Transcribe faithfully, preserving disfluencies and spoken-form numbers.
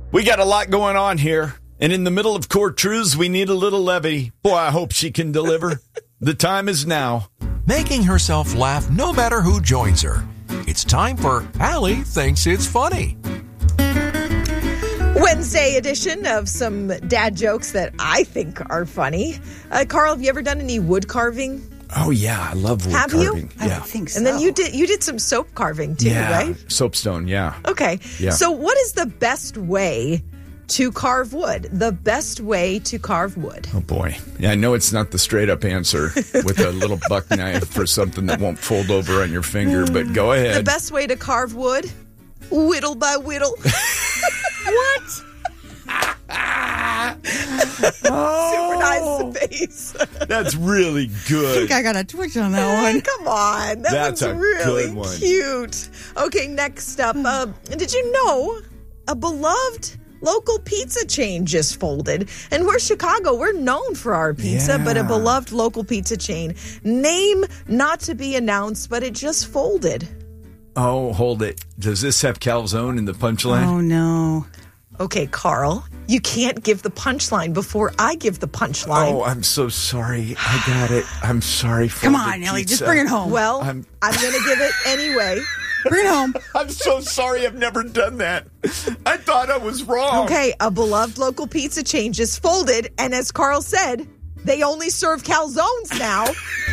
We got a lot going on here. And in the middle of Core Truths, we need a little levity. Boy, I hope she can deliver. The time is now. Making herself laugh no matter who joins her. It's time for Allie Thinks It's Funny. Wednesday edition of some dad jokes that I think are funny. Uh, Carl, have you ever done any wood carving? Oh, yeah. I love wood have carving. You? Yeah. I think so. And then you did you did some soap carving too, yeah. right? Soapstone, yeah. Okay. Yeah. So what is the best way to carve wood? The best way to carve wood. Oh, boy. Yeah, I know it's not the straight-up answer with a little buck knife or something that won't fold over on your finger, but go ahead. The best way to carve wood? Whittle by whittle. What? Oh, Super nice face. That's really I good. think I got a twitch on that one. Come on. That That's one's a really good one. cute. Okay, next up. Uh, did you know a beloved local pizza chain just folded? And we're Chicago. We're known for our pizza, Yeah. but a beloved local pizza chain. Name not to be announced, but it just folded. Oh, hold it. Does this have calzone in the punchline? Oh, no. Okay, Carl, you can't give the punchline before I give the punchline. Oh, I'm so sorry. I got it. I'm sorry for Come the on, Ellie. Just pizza. bring it home. Well, I'm- I'm, going to give it anyway. Bring it home. I'm so sorry. I've never done that. I thought I was wrong. Okay, a beloved local pizza chain just folded, and as Carl said, they only serve calzones now.